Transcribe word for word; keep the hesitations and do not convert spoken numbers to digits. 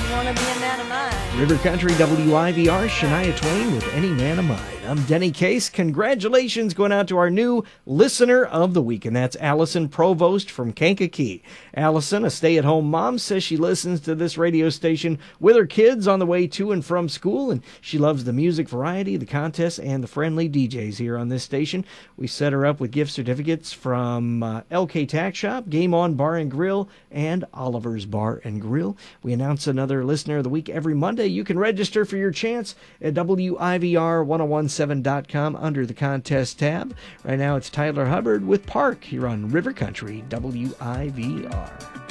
wanna be a man of mine. River Country W I V R, Shania Twain with Any Man of Mine. I'm Denny Case. Congratulations going out to our new listener of the week, and that's Allison Provost from Kankakee. Allison, a stay-at-home mom, says she listens to this radio station with her kids on the way to and from school, and she loves the music variety, the contests, and the friendly D Js here on this station. We set her up with gift certificates from uh, L K Tack Shop, Game On Bar and Grill, and Oliver's Bar and Grill. We announce another listener of the week every Monday. You can register for your chance at W I V R ten seventeen dot com under the contest tab. Right now it's Tyler Hubbard with Park here on River Country W I V R.